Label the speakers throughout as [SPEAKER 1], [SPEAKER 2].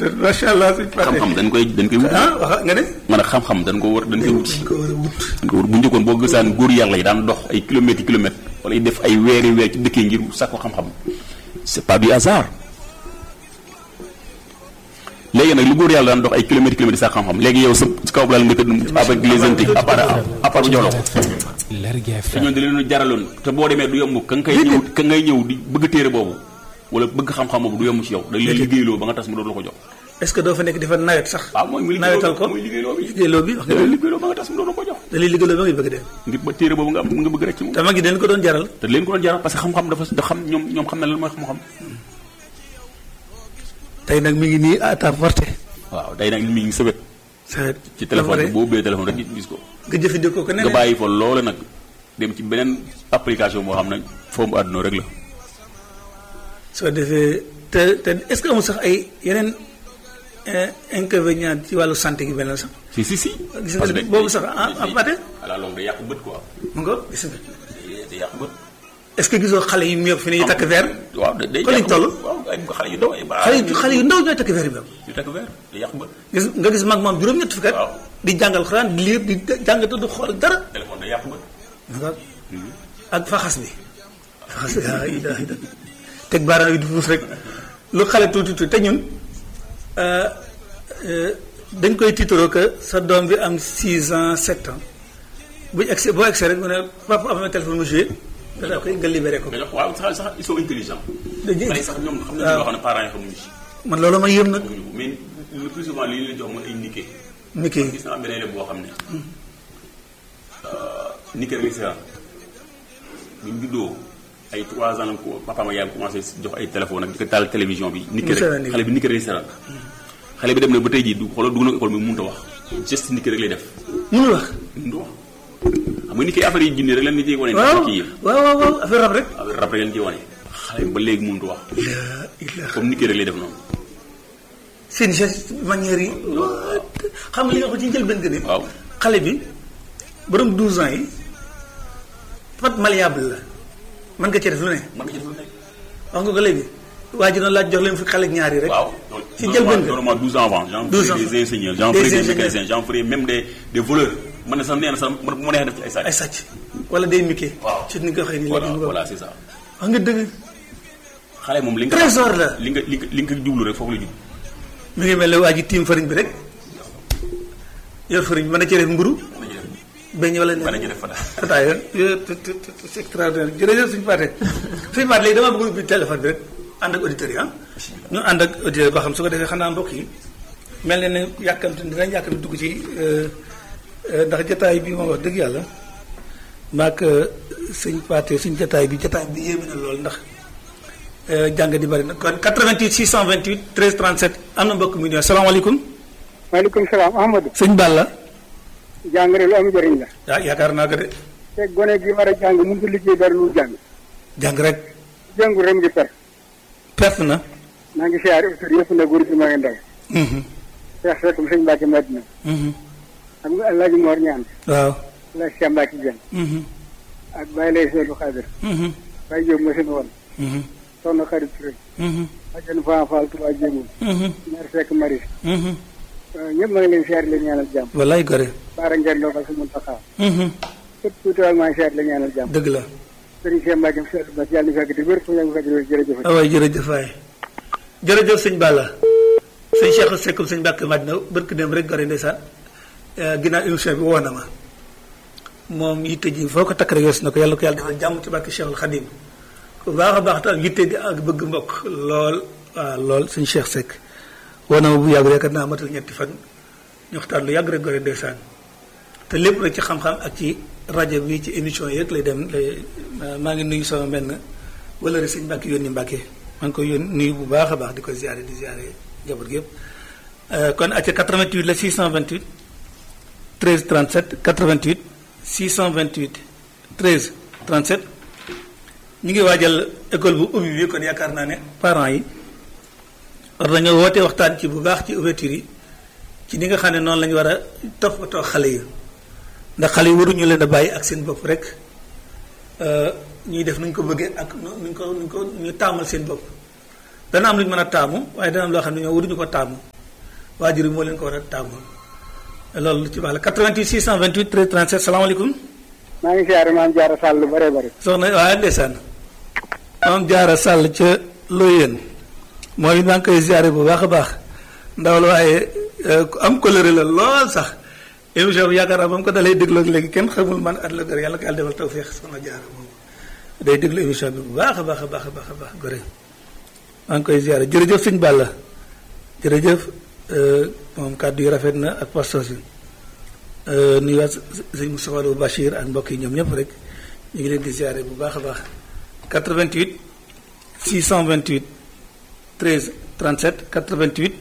[SPEAKER 1] macha allah suñu
[SPEAKER 2] xam-xam dañ koy wut.
[SPEAKER 1] wax nga ne.
[SPEAKER 2] man a xam-xam dañ ko war dañ koy wuti.
[SPEAKER 1] dañ ko war a wut.
[SPEAKER 2] dañ ko wut bu njëkkoon boo gisaan góor yàlla yi daan dox ay kilomètres wala def ay weer ci dëkkee ngir sàkku xam-xam c'est pas du hasard. léegi nag lu góor yàlla daan dox ay kilomètres di sàkku xam-xam léegi yow sa kaw laal nga tëdd avec les antiques appart bu jox la ko. te ñoon di leen jaraloon te boo demee du yomb ka ngay ñëw di bëgg téere boobu wala bëgg xam-xam boobu du yomb ci yow. da leen liggéeyloo ba nga tas mu doon la ko jox.
[SPEAKER 1] est-ce que doo fa nekk di fa nawet sax.
[SPEAKER 2] waaw mooy
[SPEAKER 1] nawetal ko
[SPEAKER 2] mooy liggéeyloo bi.
[SPEAKER 1] liggéeyloo bi wax nga
[SPEAKER 2] liggéeyloo ba nga tas mu doon la ko jox.
[SPEAKER 1] da lay liggéeyloo ba ngay bëgg dem.
[SPEAKER 2] ngir ba téere boobu nga bëgg rek ci moom.
[SPEAKER 1] te mag yi dañ ko doon jaral.
[SPEAKER 2] te leen ko doon jaral parce que xam-xam dafa xam ñoom xam na lan mooy xam-xam.
[SPEAKER 1] tey nag mi ngi nii à ta portée.
[SPEAKER 2] waaw tey nag mi ngi sëbët. ci téléphone boo ubbee téléphone rek gis ko.
[SPEAKER 1] nga jëfandikoo ko neneen
[SPEAKER 2] nga bàyyi fa loola nag dem ci beneen application boo xam ne foofu àdduna rek la.
[SPEAKER 1] soo defee te est-ce que amul sax ay yeneen inconvénients ci wàllu santé gi beneen sax.
[SPEAKER 2] si.
[SPEAKER 1] gis nga boobu sax en pâté.
[SPEAKER 2] voilà loolu day yàq bët quoi.
[SPEAKER 1] mu nga gis nga.
[SPEAKER 2] day yàq bët.
[SPEAKER 1] est-ce que gisoo xale yu mu fi ne ñu takk verre.
[SPEAKER 2] waaw day
[SPEAKER 1] lañ toll.
[SPEAKER 2] waaw ay xale yu ndaw ay
[SPEAKER 1] xale yu ndaw ñooy takk verre yi même.
[SPEAKER 2] yu takk verre day yàq bët.
[SPEAKER 1] nga gis mag moom juróom-ñett fukki at.
[SPEAKER 2] waaw
[SPEAKER 1] di jàngal xuraan di liir di jàng te du xool dara.
[SPEAKER 2] téléphone day yàq bët.
[SPEAKER 1] ak faxas bi. faxas bi ah ida teg baaraam yi di puus rek lu xale tuuti te ñun dañ koy tiitaroo que sa doom bi am 6 ans 7 ans buñ egsi boo egsi rek mu ne papa am na téléphone mu joué da koy nga libéré ko.
[SPEAKER 2] waaw sax ils sont intelligents. dañuy sax ñoom xam nañu loo xam ne parents yi xamuñu si.
[SPEAKER 1] man loolu ma yëm nag.
[SPEAKER 2] mais le plus souvent li ñu leen jox mooy ay niqué.
[SPEAKER 1] niqué
[SPEAKER 2] gis naa beneen boo xam ne. niqué rek la bu ñu juddoo ay 3 ans la ko papa ma yaa ngi commencé jox ay téléphone ak di ko taal télévision bi. niqué rek xale bi niqué rek la xale bi dem na ba tey jii du xoolal dugg na école bi mënut a wax geste niqué rek lay def.
[SPEAKER 1] mënul wax.
[SPEAKER 2] xam nga ni kay affaire yi junne rek lan nga ciy wane.
[SPEAKER 1] waaw affaire rab rek.
[SPEAKER 2] affaire rab rek lan ciy wane. xale bi ba léegi mënut a wax. comme niqué rek lay def noonu.
[SPEAKER 1] seen geste manière yi. xam nga li nga ko ci njëlbeen gën a.
[SPEAKER 2] waaw
[SPEAKER 1] xale bi borom 12 ans yi pat malléable la mën nga cee def lu ne.
[SPEAKER 2] mën nga ci def lu ne.
[SPEAKER 1] wax nga ko léegi waa ji noonu laaj jox leen fi xale ak ñaari rek.
[SPEAKER 2] waaw
[SPEAKER 1] ci njëlbeen nga
[SPEAKER 2] normalement 12 ans avant.
[SPEAKER 1] 12 ans
[SPEAKER 2] des ingénieurs j'en ferai des mécaniciens j'en ferai même des voleurs. mën na sax nee na sax mu neexee def ci ay sàcc.
[SPEAKER 1] wala day miqué.
[SPEAKER 2] waaw
[SPEAKER 1] ci ni nga ko waxee nii
[SPEAKER 2] voilà c'est ça.
[SPEAKER 1] wax nga dëgg.
[SPEAKER 2] xale moom li nga.
[SPEAKER 1] trésor la
[SPEAKER 2] li nga jublu rek foofu la jub.
[SPEAKER 1] mi ngi mel ne waa ji tiim fariñ bi rek yor fariñ bi mën na cee def mburu beñ wala
[SPEAKER 2] mën na cee def
[SPEAKER 1] fataay c'est extraordinaire jërëjëf suñu paate léegi dama bëgg ubbi téléphone bi rek ànd ak auditeurs yi ñu ànd ak auditeurs ba xam su ko defee xanaa mbokk yi mel ne ne dinañ yàkkamti dugg ci ndax jataay bi moom wax dëgg yàlla maak sëñ paate suñu jataay bi yéeme na lool ndax jàng di bari na kon 88 628 13 37 am na mbokk mu ñëw salaamaaleykum.
[SPEAKER 3] maaleykum salaam Ahmadou.
[SPEAKER 1] sëñ Balla.
[SPEAKER 3] jàngale lu am njëriñ la.
[SPEAKER 1] ah yaakaar naa ko de.
[SPEAKER 3] te gone gi war a jàng mënut a liggéey dara lu jàng.
[SPEAKER 1] jàng rek.
[SPEAKER 3] jàngu rem ngi
[SPEAKER 1] perte na.
[SPEAKER 3] maa ngi siyaare autor yëpp na góor gi maa ngi ndaw. Cheikh Seck mu sëñ Mbacke Madina. xam nga El Hadj Mor ñaan.
[SPEAKER 1] waaw.
[SPEAKER 3] El Hadj Cheikh Mbacke Dieng. ak Baye Lay Seydou Khadir. Baye Diop ma seen woon. soxna Xarit Touré. Adjane Fan Fall Touba Jéemul. ñaar Seck Maris. ñëpp maa ngi leen siyaare leen ñaanal jàmm.
[SPEAKER 1] wallaay gore.
[SPEAKER 3] Baara Ngeen Lo ak Sëñ Taxaw. képp ku teewal maa ngi siyaare leen ñaanal jàmm.
[SPEAKER 1] dëgg la.
[SPEAKER 3] sëriñ Cheikh Mbacke Seydou Mbacke yàlla na fekk di wér fu ñu fekk di wér jërëjëf.
[SPEAKER 1] waay jërëjëf waay. jërëjëf sëñ Balla. sëñ Cheikh Seck sëñ Mbacke Madina barki dem rek gore ndeysaan ginnaaw émission bi woo na ma moom yitte ji foo ko takk rek yos na ko yàlla defal jàmm ci barke Cheikhul Khadim bu baax a baax te am yitte di ak bëgg mbokk lool waaw lool sëñ Cheikh Seck woo na ma bu yàgg rek naa matal ñetti fan ñu waxtaan lu yàgg rek gore ndeysaan te lépp rek ci xam-xam ak ci rajo bi ci émission yi rek lay dem maa ngi nuyu sama menn wala rek sëñ Mbacke yónni Mbacke maa ngi koy nuyu bu baax a baax di ko ziare di ziare njaboot gi yëpp kon acca 88 la 628 13 37 88 628 13 37 ñu ngi waajal école bu ubbi bi kon yaakaar naa ne parents yi war nañoo woote waxtaan ci bu baax ci ouverture yi ci ni nga xam ne noonu la ñu war a toppatoo xale yi ndax xale yi waruñu leen a bàyyi ak seen bopp rek ñuy def nuñ ko bëggee ak nuñ ko ñu taamal seen bopp dana am lu ñu mën a taamu waaye dana am loo xam ne ñoo waruñu ko taamu waajur bi moo leen ko war a tàmmoon loolu lu ci baax la 88 628 13 37 salaamaaleykum.
[SPEAKER 3] maa ngi siyaare maam Jaara Sall lu bëree bëri.
[SPEAKER 1] soxna waaye ndeysaan maam Jaara Sall ca Loyeen mooy maa ngi koy siyaare bu baax a baax ndaw la waaye ku am colère la lool sax émission bi yaakaar naa ba mu ko dalee déglu ak léegi kenn xamul man at la gore yàlla ko yàlla defal tawfeex soxna Jaara moom day déglu émission bi bu baax a baax a baax a baax a baax gore maa ngi koy siyaare jërëjëf sëñ Balla jërëjëf moom kàddu yi rafet na ak pastos yi nuyuwaat sëñ Moustapha Lo Bachir ak mbokk yi ñoom ñëpp rek ñu ngi leen di siyaare bu baax a baax 88 628 13 37 88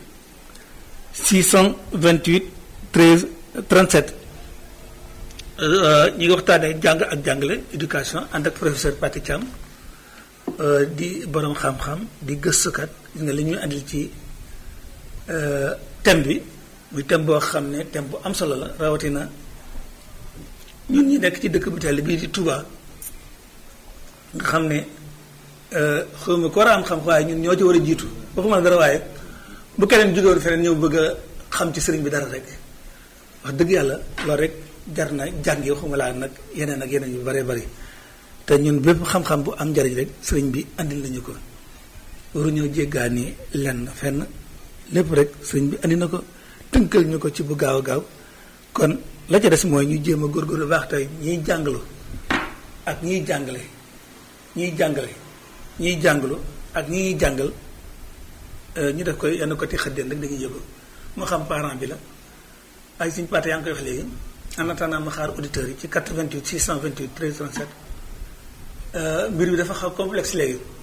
[SPEAKER 1] 628 13 37 ñi ngi waxtaanee jàng ak jàngale éducation ànd ak professeur Pathé Thiam di borom xam-xam di gëstukat gis nga li ñuy andil ci thème bi muy thème boo xam ne thème bu am solo la rawatina ñun ñi nekk ci dëkk bu tell bii di Touba nga xam ne xawma ko war a am xam waaye ñun ñoo ci war a jiitu waxuma dara waaye bu keneen jógewoon feneen ñëw bëgg a xam ci sëriñ bi dara rek wax dëgg yàlla loolu rek jar na jàng yi waxuma laa nag yeneen ak yeneen yu bëree bëri te ñun bépp xam-xam bu am njariñ rek sëriñ bi andil nañu ko waruñoo jéggaani lenn fenn lépp rek sëriñ bi andi na ko tënkal ñu ko ci bu gaaw a gaaw kon la ca des mooy ñu jéem a góorgóorlu baax tey ñiy jàngalu ak ñiy jàngale ñiy jàngale ñiy jàngalu ak ñiy jàngal ñu def koy yenn côté xëddeen rek dañuy yëgu moo xam parent bi la ay suñu paate yaa ngi koy wax léegi en attendant ma xaar auditeurs yi ci 88 628 13 37 mbir bi dafa xaw complexe léegi